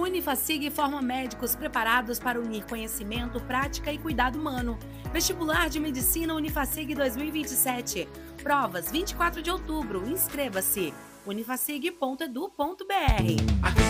O Unifacig forma médicos preparados para unir conhecimento, prática e cuidado humano. Vestibular de Medicina Unifacig 2027. Provas 24 de outubro. Inscreva-se. unifacig.edu.br